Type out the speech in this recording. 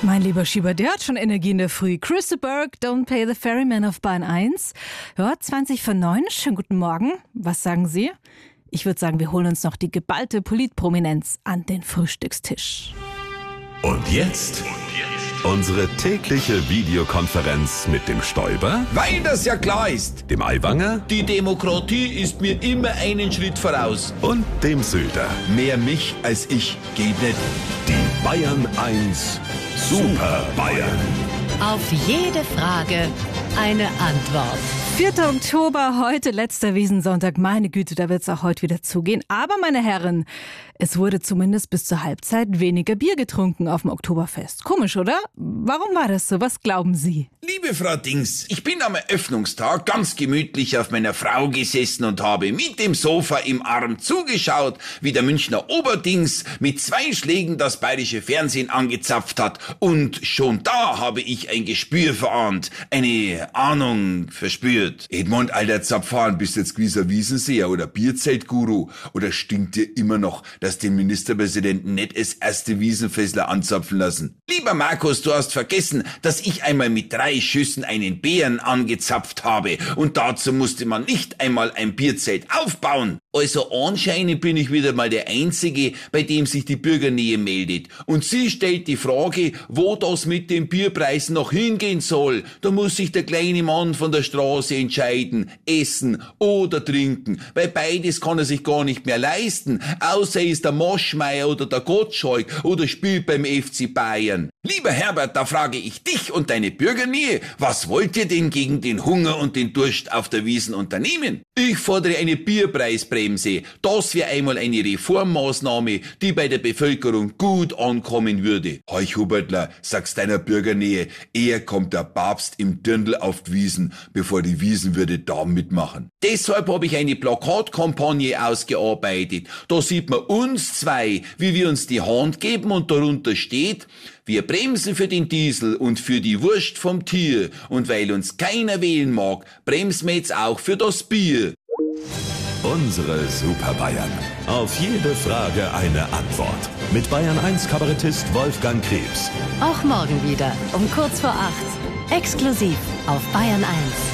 Mein lieber Schieber, der hat schon Energie in der Früh. Chris de Burgh, Don't Pay the Ferryman auf Bahn 1. Ja, 20 vor 9. Schönen guten Morgen. Was sagen Sie? Ich würde sagen, wir holen uns noch die geballte Politprominenz an den Frühstückstisch. Und jetzt unsere tägliche Videokonferenz mit dem Stoiber, Weil das ja klar ist. dem Aiwanger Die Demokratie ist mir immer einen Schritt voraus. und dem Söder. Mehr mich als ich geht nicht. Die Bayern 1 Super Bayern. Auf jede Frage eine Antwort. 4. Oktober, heute letzter Wiesnsonntag. Meine Güte, da wird es auch heute wieder zugehen. Aber, meine Herren, es wurde zumindest bis zur Halbzeit weniger Bier getrunken auf dem Oktoberfest. Komisch, oder? Warum war das so? Was glauben Sie? Liebe Frau Dings, ich bin am Eröffnungstag ganz gemütlich auf meiner Frau gesessen und habe mit dem Sofa im Arm zugeschaut, wie der Münchner Oberdings mit 2 Schlägen das bayerische Fernsehen angezapft hat. Und schon da habe ich ein Gespür verahnt, eine Ahnung verspürt. Edmund, alter Zapfhahn, bist jetzt gewisser Wiesenseher oder Bierzeltguru? Oder stinkt dir immer noch, dass den Ministerpräsidenten nicht als erste Wiesenfessler anzapfen lassen? Lieber Markus, du hast vergessen, dass ich einmal mit 3 Schüssen einen Bären angezapft habe. Und dazu musste man nicht einmal ein Bierzelt aufbauen. Also anscheinend bin ich wieder mal der Einzige, bei dem sich die Bürgernähe meldet. Und sie stellt die Frage, wo das mit dem Bierpreis noch hingehen soll. Da muss sich der kleine Mann von der Straße entscheiden, essen oder trinken. Weil beides kann er sich gar nicht mehr leisten. Außer er ist der Moschmeier oder der Gottschalk oder spielt beim FC Bayern. Lieber Herbert, da frage ich dich und deine Bürgernähe, was wollt ihr denn gegen den Hunger und den Durst auf der Wiesn unternehmen? Ich fordere eine Bierpreisbremse. Das wäre einmal eine Reformmaßnahme, die bei der Bevölkerung gut ankommen würde. Heuch Hubertler, sag's deiner Bürgernähe, eher kommt der Papst im Dirndl auf die Wiesn, bevor die Wiesenwürde da mitmachen. Deshalb habe ich eine Plakatkampagne ausgearbeitet. Da sieht man uns 2, wie wir uns die Hand geben und darunter steht: Wir bremsen für den Diesel und für die Wurst vom Tier. Und weil uns keiner wählen mag, bremsen wir jetzt auch für das Bier. Unsere Super Bayern. Auf jede Frage eine Antwort. Mit Bayern 1 Kabarettist Wolfgang Krebs. Auch morgen wieder um kurz vor 8. Exklusiv auf Bayern 1.